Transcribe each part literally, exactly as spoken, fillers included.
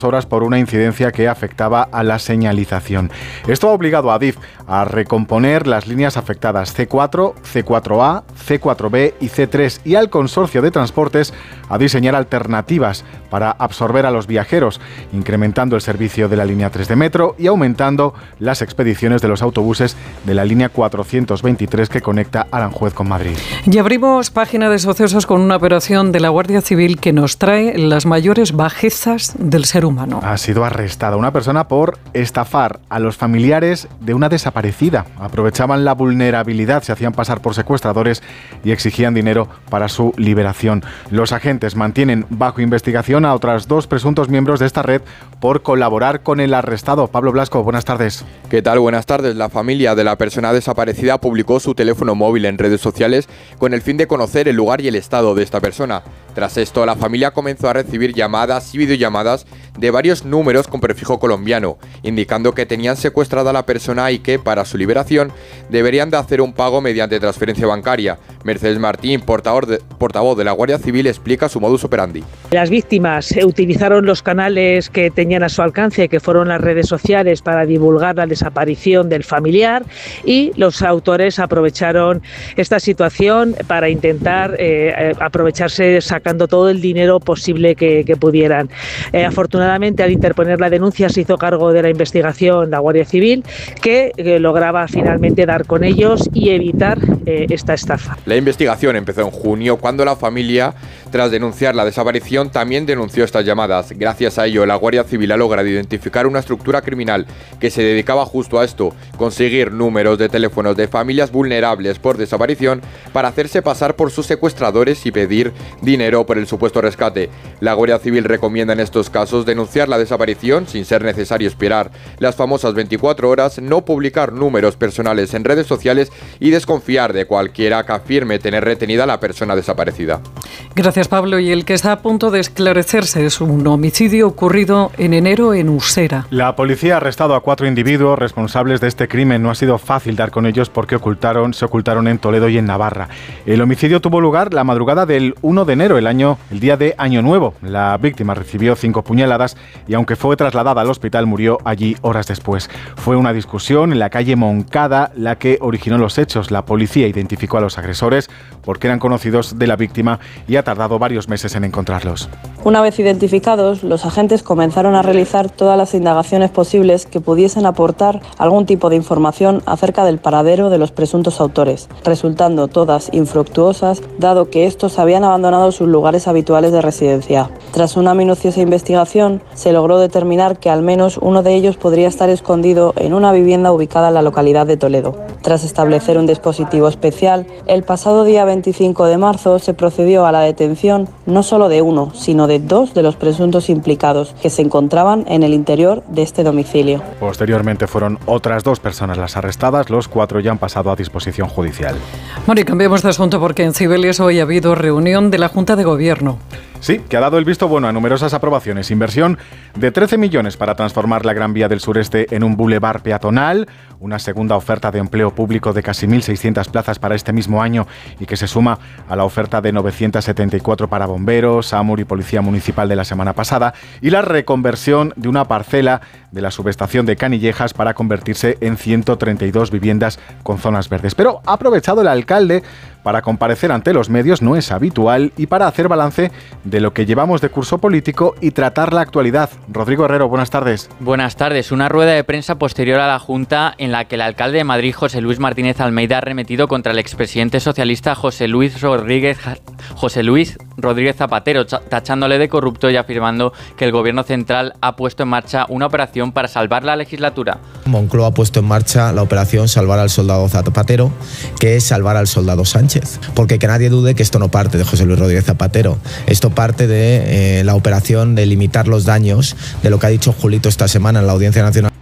horas por una incidencia que afectaba a la señalización. Esto ha obligado a Adif a recomponer las líneas afectadas ce cuatro, ce cuatro a, ce cuatro be y ce tres y al consorcio de transportes a diseñar alternativas para absorber a los viajeros, incrementando el servicio de la línea tres de metro y aumentando las expediciones de los autobuses de la línea cuatrocientos veintitrés que conecta Aranjuez con Madrid. Y abrimos página de sucesos con una operación de la Guardia Civil que nos trae las mayores bajezas del ser humano. Humano. Ha sido arrestada una persona por estafar a los familiares de una desaparecida. Aprovechaban la vulnerabilidad, se hacían pasar por secuestradores y exigían dinero para su liberación. Los agentes mantienen bajo investigación a otras dos presuntos miembros de esta red por colaborar con el arrestado. Pablo Blasco, buenas tardes. ¿Qué tal? Buenas tardes. La familia de la persona desaparecida publicó su teléfono móvil en redes sociales con el fin de conocer el lugar y el estado de esta persona. Tras esto, la familia comenzó a recibir llamadas y videollamadas de varios números con prefijo colombiano, indicando que tenían secuestrada a la persona y que, para su liberación, deberían de hacer un pago mediante transferencia bancaria. Mercedes Martín, portavoz de, portavoz de la Guardia Civil, explica su modus operandi. Las víctimas utilizaron los canales que tenían a su alcance, que fueron las redes sociales, para divulgar la desaparición del familiar, y los autores aprovecharon esta situación para intentar eh, aprovecharse sacando todo el dinero posible que, que pudieran. Eh, afortunadamente, al interponer la denuncia, se hizo cargo de la investigación la Guardia Civil, que eh, lograba finalmente dar con ellos y evitar eh, esta estafa. La investigación empezó en junio, cuando la familia, tras denunciar la desaparición, también denunció estas llamadas. Gracias a ello, la Guardia Civil ha logrado identificar una estructura criminal que se dedicaba justo a esto: conseguir números de teléfonos de familias vulnerables por desaparición para hacerse pasar por sus secuestradores y pedir dinero por el supuesto rescate. La Guardia Civil recomienda en estos casos denunciar la desaparición sin ser necesario esperar las famosas veinticuatro horas, no publicar números personales en redes sociales y desconfiar de cualquiera que afirme tener retenida a la persona desaparecida. Gracias, Pablo. Y el que está a punto de esclarecerse es un homicidio ocurrido en enero en Usera. La policía ha arrestado a cuatro individuos responsables de este crimen. No ha sido fácil dar con ellos porque ocultaron, se ocultaron en Toledo y en Navarra. El homicidio tuvo lugar la madrugada del uno de enero, el año, el día de Año Nuevo. La víctima recibió cinco puñaladas y, aunque fue trasladada al hospital, murió allí horas después. Fue una discusión en la calle Moncada la que originó los hechos. La policía identificó a los agresores porque eran conocidos de la víctima y ha tardado varios meses en encontrarlos. Una vez identificados, los agentes comenzaron a realizar todas las indagaciones posibles que pudiesen aportar algún tipo de información acerca del paradero de los presuntos autores, resultando todas infructuosas, dado que estos habían abandonado sus lugares habituales de residencia. Tras una minuciosa investigación, se logró determinar que al menos uno de ellos podría estar escondido en una vivienda ubicada en la localidad de Toledo. Tras establecer un dispositivo especial, el pasado día veinticinco de marzo se procedió a la detención no solo de uno, sino de dos de los presuntos implicados que se encontraban en el interior de este domicilio. Posteriormente fueron otras dos personas las arrestadas, los cuatro ya han pasado a disposición judicial. Bueno, y cambiemos de asunto porque en Cibeles hoy ha habido reunión de la Junta de Gobierno. Sí, que ha dado el visto bueno a numerosas aprobaciones. Inversión de trece millones para transformar la Gran Vía del Sureste en un bulevar peatonal, una segunda oferta de empleo público de casi mil seiscientas plazas para este mismo año y que se suma a la oferta de novecientas setenta y cuatro para bomberos, SAMUR y Policía Municipal de la semana pasada, y la reconversión de una parcela de la subestación de Canillejas para convertirse en ciento treinta y dos viviendas con zonas verdes. Pero ha aprovechado el alcalde para comparecer ante los medios, no es habitual, y para hacer balance de lo que llevamos de curso político y tratar la actualidad. Rodrigo Herrero, buenas tardes. Buenas tardes. Una rueda de prensa posterior a la Junta en la que el alcalde de Madrid, José Luis Martínez Almeida, ha arremetido contra el expresidente socialista José Luis Rodríguez, José Luis Rodríguez Zapatero, tachándole de corrupto y afirmando que el gobierno central ha puesto en marcha una operación para salvar la legislatura. Moncloa ha puesto en marcha la operación Salvar al Soldado Zapatero, que es salvar al soldado Sánchez. Porque que nadie dude que esto no parte de José Luis Rodríguez Zapatero. Esto parte de eh, la operación de limitar los daños de lo que ha dicho Julito esta semana en la Audiencia Nacional.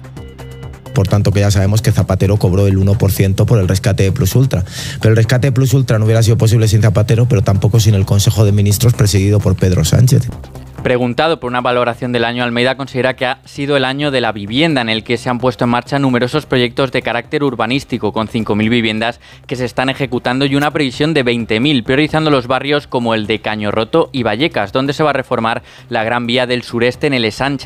Por tanto, que ya sabemos que Zapatero cobró el uno por ciento por el rescate de Plus Ultra. Pero el rescate de Plus Ultra no hubiera sido posible sin Zapatero, pero tampoco sin el Consejo de Ministros presidido por Pedro Sánchez. Preguntado por una valoración del año, Almeida considera que ha sido el año de la vivienda, en el que se han puesto en marcha numerosos proyectos de carácter urbanístico, con cinco mil viviendas que se están ejecutando y una previsión de veinte mil, priorizando los barrios como el de Caño Roto y Vallecas, donde se va a reformar la Gran Vía del Sureste en el Sánchez.